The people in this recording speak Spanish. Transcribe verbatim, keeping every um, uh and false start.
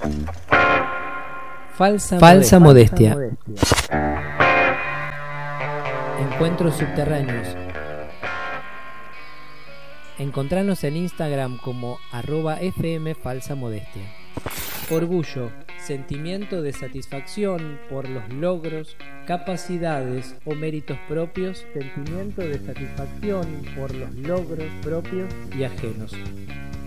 Falsa, Falsa modestia. modestia. Encuentros subterráneos. Encontranos en Instagram como arroba fm falsa modestia. Orgullo, sentimiento de satisfacción por los logros, capacidades o méritos propios, sentimiento de satisfacción por los logros propios y ajenos.